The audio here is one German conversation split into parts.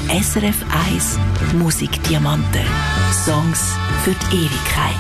SRF 1 Musikdiamanten. Songs für die Ewigkeit.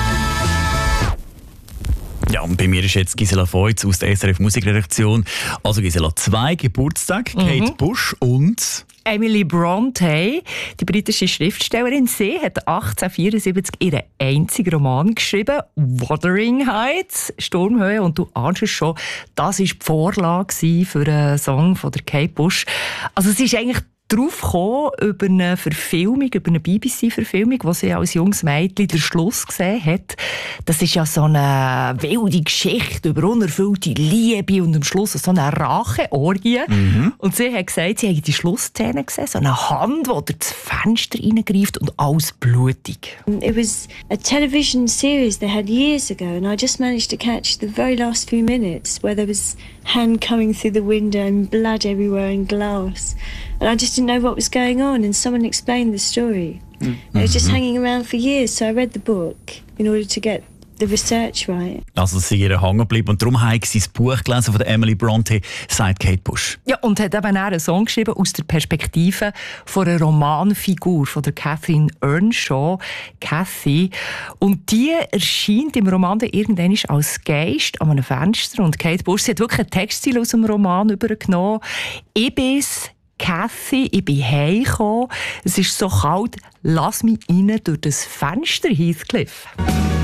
Ja, und bei mir ist jetzt Gisela Feutz aus der SRF Musikredaktion. Also Gisela, 2 Geburtstage, Kate Bush und Emily Brontë, die britische Schriftstellerin. Sie hat 1874 ihren einzigen Roman geschrieben, Wuthering Heights, Sturmhöhe. Und du ahnst es schon, das war die Vorlage für einen Song von der Kate Bush. Also es ist eigentlich drauf gekommen über eine Verfilmung, über eine BBC-Verfilmung, wo sie als junges Mädchen den Schluss gesehen hat. Das ist ja so eine wilde Geschichte über unerfüllte Liebe und am Schluss so eine Racheorgie. Und sie hat gesagt, sie habe die Schlussszene gesehen, so eine Hand, die durch das Fenster reingreift und alles blutig. It was a television series they had years ago, and I just managed to catch the very last few minutes where there was hand coming through the window and blood everywhere and glass. And I just didn't know what was going on, and someone explained the story. It was just hanging around for years, so I read the book in order to get the research right. also sie ihr hängen geblieben und darum habe sie das Buch gelesen von der Emily Brontë, sagt Kate Bush. Ja, und hat eben auch einen Song geschrieben aus der Perspektive von einer Romanfigur, von der Catherine Earnshaw, Cathy. Und die erscheint im Roman dann irgendwann als Geist an einem Fenster. Und Kate Bush, sie hat wirklich einen Textstil aus dem Roman übergenommen. Ich bin's, Cathy, ich bin heimgekommen. Es ist so kalt, lass mich rein durch das Fenster, Heathcliff.